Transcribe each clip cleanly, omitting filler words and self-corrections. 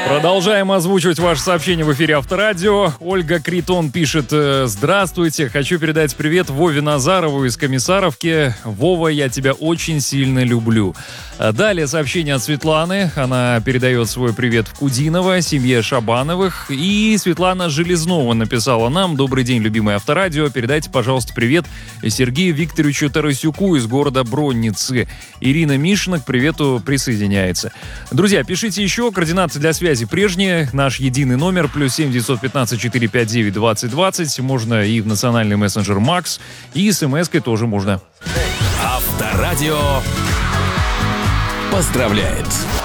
Продолжаем озвучивать ваше сообщение в эфире Авторадио. Ольга Критон пишет: «Здравствуйте, хочу передать привет Вове Назарову из Комиссаровки. Вова, я тебя очень сильно люблю». Далее сообщение от Светланы. Она передает свой привет в Кудиново, семье Шабановых. И Светлана Железнова написала нам: «Добрый день, любимое Авторадио. Передайте, пожалуйста, привет Сергею Викторовичу Тарасюку из города Бронницы». Ирина Мишина к привету присоединяется. Друзья, пишите еще. Координаты для связи прежние. Наш единый номер +7 915 459 2020. Можно и в национальный мессенджер Макс. И смс-кой тоже можно. Авторадио поздравляет.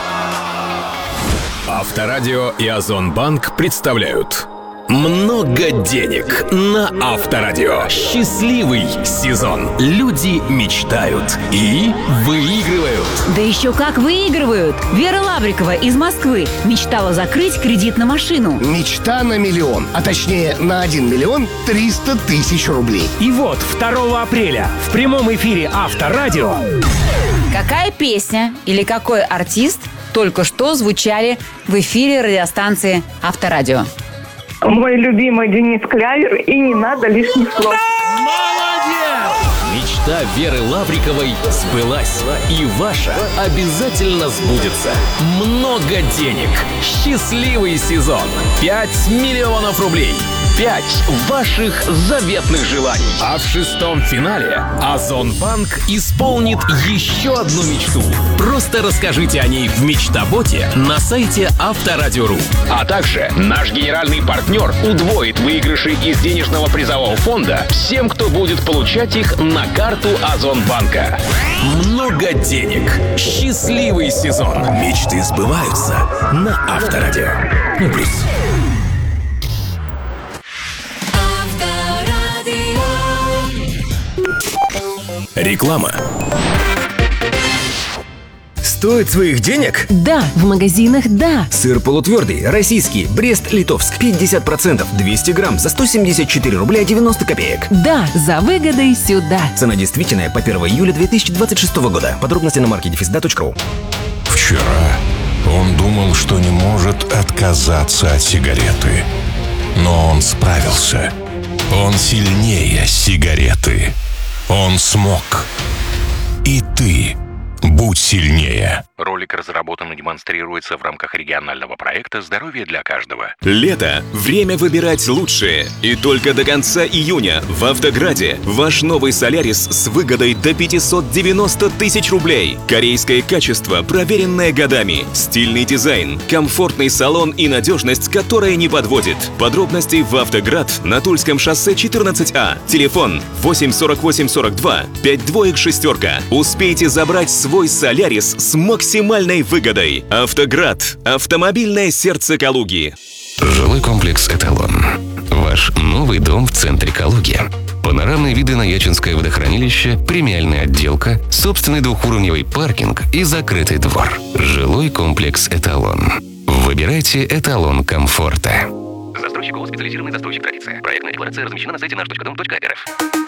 Авторадио и Озонбанк представляют много денег на Авторадио. Счастливый сезон. Люди мечтают и выигрывают. Да еще как выигрывают! Вера Лаврикова из Москвы мечтала закрыть кредит на машину. Мечта на миллион, а точнее на 1 миллион 300 тысяч рублей. И вот 2 апреля в прямом эфире Авторадио. Какая песня или какой артист только что звучали в эфире радиостанции Авторадио? Мой любимый Денис Клявер, и не надо лишних слов. Мечта Веры Лавриковой сбылась. И ваша обязательно сбудется. Много денег. Счастливый сезон. 5 миллионов рублей. 5 ваших заветных желаний. А в 6-м финале Озонбанк исполнит еще одну мечту. Просто расскажите о ней в Мечтаботе на сайте Авторадио.ру. А также наш генеральный партнер удвоит выигрыши из денежного призового фонда всем, кто будет получать их на карту Озонбанка. Много денег. Счастливый сезон. Мечты сбываются на Авторадио. Плюс. Реклама. Стоит своих денег? Да, в магазинах да. Сыр полутвердый, российский, Брест-Литовск, 50%, 200 грамм за 174 рубля 90 копеек. Да, за выгодой сюда. Цена действительная по 1 июля 2026 года. Подробности на маркете @defisda.ru. Вчера он думал, что не может отказаться от сигареты. Но он справился. Он сильнее сигареты. Он смог. И ты будь сильнее. Ролик разработан и демонстрируется в рамках регионального проекта «Здоровье для каждого». Лето. Время выбирать лучшее. И только до конца июня в Автограде ваш новый Солярис с выгодой до 590 тысяч рублей. Корейское качество, проверенное годами. Стильный дизайн, комфортный салон и надежность, которая не подводит. Подробности в Автоград на Тульском шоссе 14А. Телефон 84842 52 Успейте забрать свой Солярис с максимальной выгодой. Автоград. Автомобильное сердце Калуги. Жилой комплекс «Эталон». Ваш новый дом в центре Калуги. Панорамные виды на Ячинское водохранилище, премиальная отделка, собственный двухуровневый паркинг и закрытый двор. Жилой комплекс «Эталон». Выбирайте эталон комфорта. Застройщик ООО «Специализированный застройщик Традиция». Проектная декларация размещена на сайте наш.дом.рф.